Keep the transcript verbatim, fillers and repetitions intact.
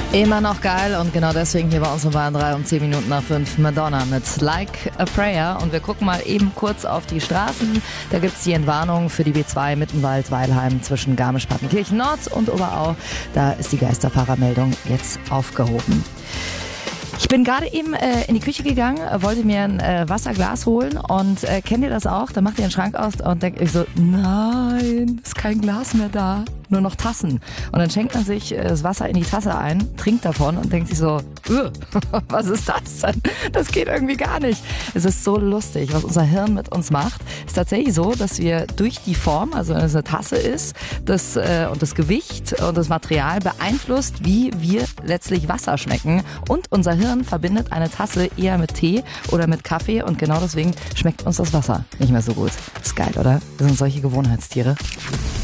Immer noch geil und genau deswegen hier bei uns um Bayern drei um zehn Minuten nach fünf Madonna mit Like a Prayer. Und wir gucken mal eben kurz auf die Straßen. Da gibt es die Entwarnung für die B zwei Mittenwald-Weilheim zwischen Garmisch-Partenkirchen Nord und Oberau. Da ist die Geisterfahrermeldung jetzt aufgehoben. Ich bin gerade eben äh, in die Küche gegangen, wollte mir ein äh, Wasserglas holen und äh, kennt ihr das auch? Da macht ihr den Schrank auf und denkt euch so, nein, ist kein Glas mehr da, nur noch Tassen. Und dann schenkt man sich äh, das Wasser in die Tasse ein, trinkt davon und denkt sich so, was ist das denn? Das geht irgendwie gar nicht. Es ist so lustig, was unser Hirn mit uns macht. Es ist tatsächlich so, dass wir durch die Form, also wenn es eine Tasse ist, das äh, und das Gewicht und das Material beeinflusst, wie wir letztlich Wasser schmecken. Und unser Hirn verbindet eine Tasse eher mit Tee oder mit Kaffee und genau deswegen schmeckt uns das Wasser nicht mehr so gut. Ist geil, oder? Wir sind solche Gewohnheitstiere.